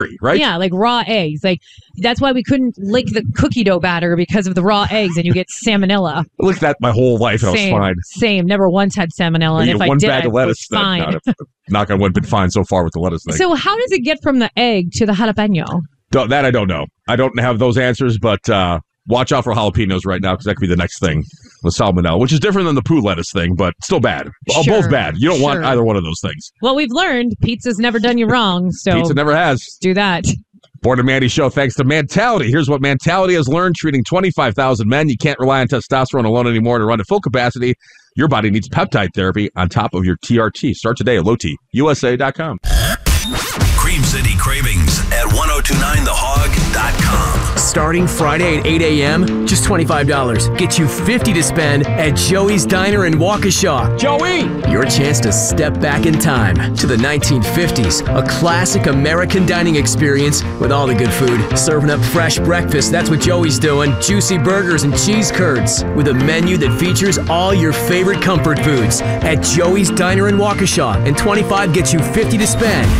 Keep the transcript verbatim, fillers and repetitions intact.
right? Yeah, like raw eggs. Like that's why we couldn't lick the cookie dough batter because of the raw eggs, and you get salmonella. I licked that my whole life, and Same, I was fine. Same. Never once had salmonella, and You if get I one did, bag I of lettuce, was then, fine. not a, knock on wood, been fine so far with the lettuce thing. So how does it get from the egg to the jalapeno? Don't- that I don't know. I don't have those answers, but uh, watch out for jalapenos right now because that could be the next thing with salmonella, which is different than the poo lettuce thing, but still bad. Oh, Sure, both bad. You don't sure. want either one of those things. Well, we've learned pizza's never done you wrong, so Pizza never has. do that. Born and Mandy Show, thanks to Mentality. Here's what Mentality has learned, treating twenty-five thousand men. You can't rely on testosterone alone anymore to run at full capacity. Your body needs peptide therapy on top of your T R T. Start today at low t u s a dot com. Cream City Cravings at ten twenty-nine the hog dot com. Starting Friday at eight a.m., just twenty-five dollars. Get you fifty dollars to spend at Joey's Diner in Waukesha. Joey! Your chance to step back in time to the nineteen fifties. A classic American dining experience with all the good food. Serving up fresh breakfast, that's what Joey's doing. Juicy burgers and cheese curds. With a menu that features all your favorite comfort foods. At Joey's Diner in Waukesha. And twenty-five gets you fifty dollars to spend.